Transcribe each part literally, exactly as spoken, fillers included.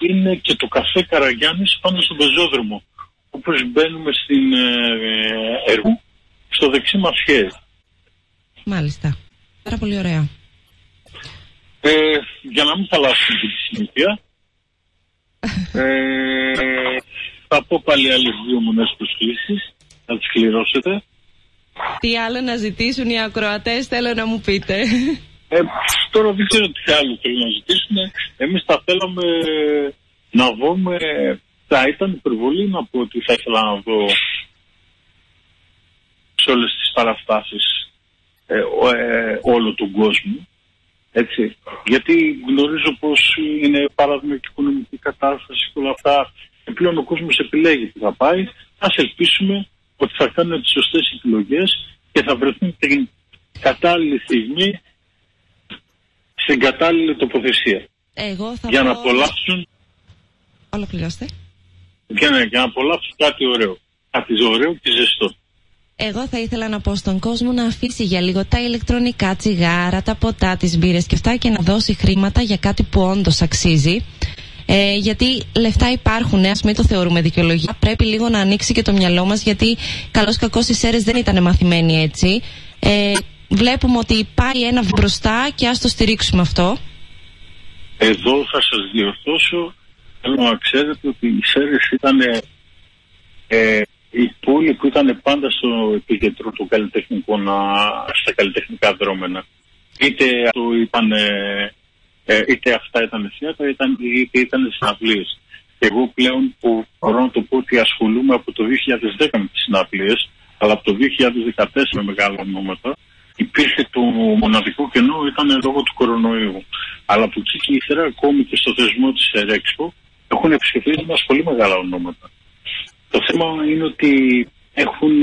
είναι και το καφέ Καραγιάννης πάνω στον πεζόδρομο. Όπως μπαίνουμε στην ε, Εργού, στο δεξί μας χέρι. Μάλιστα. Πάρα πολύ ωραία. Ε, για να μην χαλάσουμε και τη συνήθεια, ε, θα πω πάλι άλλες δύο μονές προσκλήσεις, να τις κληρώσετε. Τι άλλο να ζητήσουν οι ακροατές, θέλω να μου πείτε. Ε, τώρα δεν ξέρω τι άλλο θέλουν να ζητήσουν. Εμείς θα θέλαμε να δούμε. Θα ήταν υπερβολή να πω ότι θα ήθελα να δω σε όλες τις παραστάσεις ε, ε, όλο τον κόσμο. Έτσι. Γιατί γνωρίζω πως είναι παράδειγμα και οικονομική κατάσταση και όλα αυτά. Πλέον ο κόσμος επιλέγει που θα πάει. Ας ελπίσουμε ότι θα κάνουν τις σωστές επιλογές και θα βρεθούν την κατάλληλη στιγμή στην κατάλληλη τοποθεσία. Εγώ θα για πω... να απολαύσουν. Ολοκληρώστε. Για να, για να απολαύσουν κάτι ωραίο. Κάτι ωραίο και ζεστό. Εγώ θα ήθελα να πω στον κόσμο να αφήσει για λίγο τα ηλεκτρονικά τσιγάρα, τα ποτά, τις μπύρες και αυτά και να δώσει χρήματα για κάτι που όντως αξίζει. Ε, γιατί λεφτά υπάρχουν, ας μην το θεωρούμε δικαιολογία. Πρέπει λίγο να ανοίξει και το μυαλό μας, γιατί καλώς κακώς οι Σέρρες δεν ήταν μαθημένοι έτσι. Ε, βλέπουμε ότι πάει ένα μπροστά και ας το στηρίξουμε αυτό. Εδώ θα σας διορθώσω. Θέλω να ξέρετε ότι οι Σέρρες ήταν ε, η πόλη που ήταν πάντα στο επίκεντρο των καλλιτεχνικών, στα καλλιτεχνικά δρόμενα. Είτε, το ήταν, ε, είτε αυτά ήταν θέατρα, είτε, είτε ήταν συναυλίες. Εγώ πλέον που μπορώ να το πω ότι ασχολούμαι από το δύο χιλιάδες δέκα με τις συναυλίες, αλλά από το δύο χιλιάδες δεκατέσσερα με μεγάλα ονόματα, υπήρχε το μοναδικό κενό, ήταν λόγω του κορονοϊού. Αλλά από εκεί και ύστερα, ακόμη και στο θεσμό της Ερέξπο, έχουν επισκεφθεί μας πολύ μεγάλα ονόματα. Το θέμα είναι ότι έχουν,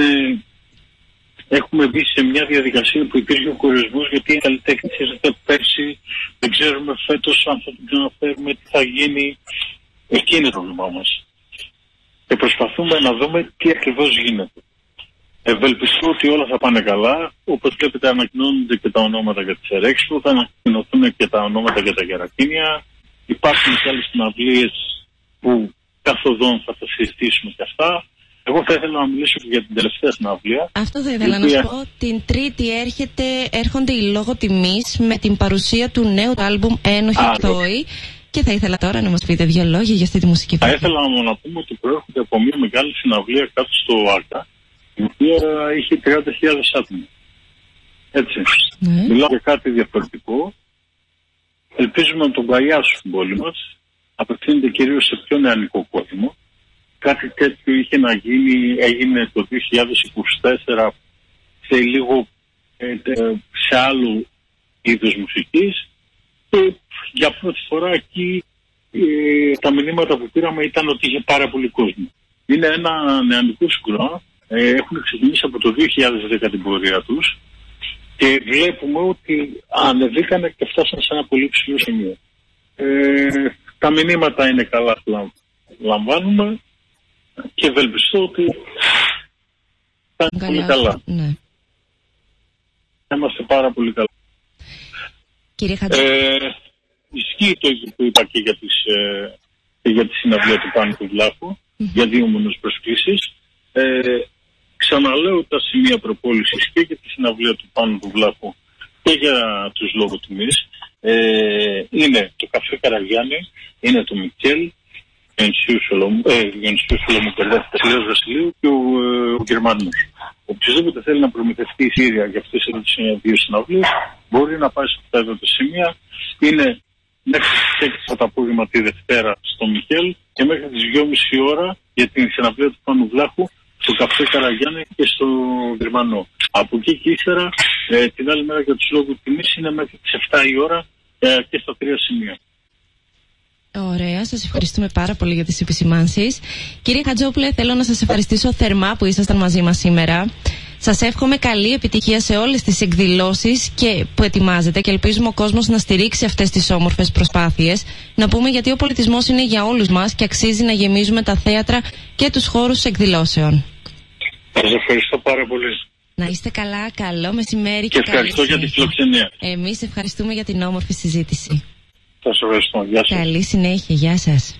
έχουμε μπει σε μια διαδικασία που υπήρχε ο κορεσμός, γιατί οι καλλιτέχνες ήρθαν πέρσι, δεν ξέρουμε φέτος αν θα την ξαναφέρουμε, τι θα γίνει. Εκεί είναι το πρόβλημά μας. Και προσπαθούμε να δούμε τι ακριβώς γίνεται. Ευελπιστώ ότι όλα θα πάνε καλά. Όπως βλέπετε, ανακοινώνονται και τα ονόματα για τις Ερέξπο, θα ανακοινωθούν και τα ονόματα για τα Γερακίνια. Υπάρχουν και άλλες συναυλίες που καθοδόν θα τα συζητήσουμε και αυτά. Εγώ θα ήθελα να μιλήσω και για την τελευταία συναυλία. Αυτό θα ήθελα οποία... να σου πω. Την Τρίτη έρχεται, έρχονται οι λόγω τιμής με την παρουσία του νέου άλμπουμ Ένοχη Πτώη. Και θα ήθελα τώρα να μας πείτε δύο λόγια για αυτή τη μουσική. Θα ήθελα να πούμε ότι προέρχονται από μια μεγάλη συναυλία κάτω στο Άκα, η οποία είχε τριάντα χιλιάδες άτομα. Έτσι. Ναι. Μιλάω για κάτι διαφορετικό. Ελπίζουμε να τον παγιάσουν στην πόλη μας. Απευθύνεται κυρίως σε πιο νεανικό κόσμο. Κάτι τέτοιο είχε να γίνει, έγινε το δύο χιλιάδες είκοσι τέσσερα σε λίγο ε, σε άλλο είδος μουσικής. Και για πρώτη φορά εκεί ε, τα μηνύματα που πήραμε ήταν ότι είχε πάρα πολύ κόσμο. Είναι ένα νεανικό συγκρό. Ε, έχουν ξεκινήσει από το δύο χιλιάδες δέκα την πορεία τους και βλέπουμε ότι ανεβήκανε και φτάσαν σε ένα πολύ ψηλό σημείο. Ε, τα μηνύματα είναι καλά που λαμβάνουμε και ευελπιστώ ότι θα είναι πολύ καλά. Ναι. Είμαστε πάρα πολύ καλά. Κύριε Χατζη... Ε, ισχύει το που είπα και για, τις, ε, και για τη συναυλία του Πάνου του Βλάχου, mm-hmm. για δύο μονές προσκλήσεις. Ε, ξαναλέω τα σημεία προπόλησης και για τη συναυλία του Πάνου του Βλάχου και για τους λόγους τιμής. Ε, είναι το καφέ Καραγιάννη, είναι το Μικέλ, ο Γιονσίου Σολομού Κερδέφτη Βασιλείου και ο, ε, ο Γερμανός. Οποιοςδήποτε θέλει να προμηθευτεί η Σύρια για αυτές τις δύο συναυλίες μπορεί να πάει σε αυτά εδώ τα σημεία. Είναι μέχρι τις έξι το απόγευμα τη Δευτέρα στο Μικέλ και μέχρι τις δυόμιση ώρα για την συναυλία του Πάνου Βλάχου στο καφέ Καραγιάννη και στο Γερμανό. Από εκεί και ύστερα ε, την άλλη μέρα για τους λόγους τιμής είναι μέχρι τις εφτά η ώρα ε, και στα τρία σημεία. Ωραία, σας ευχαριστούμε πάρα πολύ για τις επισημάνσεις. Κύριε Χατζόπουλε, θέλω να σας ευχαριστήσω θερμά που ήσασταν μαζί μας σήμερα. Σας εύχομαι καλή επιτυχία σε όλες τις εκδηλώσεις και που ετοιμάζετε και ελπίζουμε ο κόσμος να στηρίξει αυτές τις όμορφες προσπάθειες. Να πούμε γιατί ο πολιτισμός είναι για όλους μας και αξίζει να γεμίζουμε τα θέατρα και τους χώρους εκδηλώσεων. Σας ευχαριστώ πάρα πολύ. Να είστε καλά, καλό μεσημέρι και, και ευχαριστώ για τη φιλοξενία. Εμείς ευχαριστούμε για την όμορφη συζήτηση. Σας ευχαριστώ. Γεια σας. Καλή συνέχεια. Γεια σας.